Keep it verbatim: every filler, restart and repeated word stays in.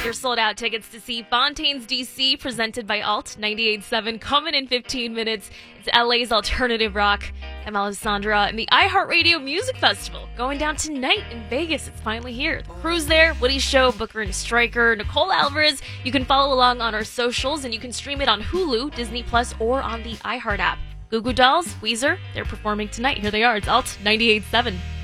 your sold-out tickets to see Fontaines D C, presented by Alt ninety-eight point seven, coming in fifteen minutes. It's L A's alternative rock. I'm Alessandra, and the iHeartRadio Music Festival going down tonight in Vegas. It's finally here. The crew's there, Woody Show, Booker and Stryker, Nicole Alvarez. You can follow along on our socials, and you can stream it on Hulu, Disney Plus, or on the iHeart app. Goo Goo Dolls, Weezer, they're performing tonight. Here they are. It's Alt ninety-eight point seven.